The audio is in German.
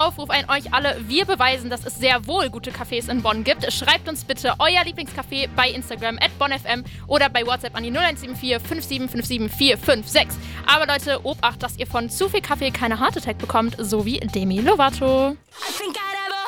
Aufruf an euch alle. Wir beweisen, dass es sehr wohl gute Cafés in Bonn gibt. Schreibt uns bitte euer Lieblingscafé bei Instagram @bonnfm oder bei WhatsApp an die 0174 5757 456. Aber Leute, Obacht, dass ihr von zu viel Kaffee keine Heart Attack bekommt, so wie Demi Lovato.